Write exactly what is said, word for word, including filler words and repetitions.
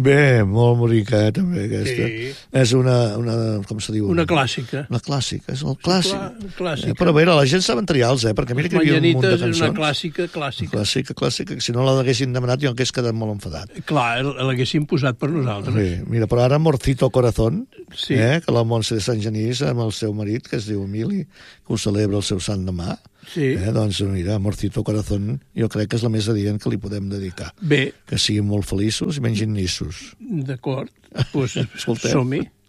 Bé, molt bonica, eh, també, aquesta. Sí. És una, una, com se diu? Una clàssica. Una clàssica, és el clàssic. Clà- clàssica. Eh, però bé, la gent saben triar-los, eh, perquè mira que hi havia un munt de Mañanitas és cançons. una clàssica, clàssica. Clàssica, clàssica, que si no l'haguessin demanat jo hauria quedat molt enfadat. Clar, l'haguéssim posat per nosaltres. Sí, mira, però ara Morcito Corazón, Sí. eh, que la Montse de Sant Genís amb el seu marit, que es diu Emili, que ho celebra el seu sant demà, Sí. eh, doncs mira, Morcito Corazón jo crec que és la més adient que li podem dedicar. Bé, Que siguin molt feliços i mengin nissos. d'acord. Pues, Escolteu. som-hi.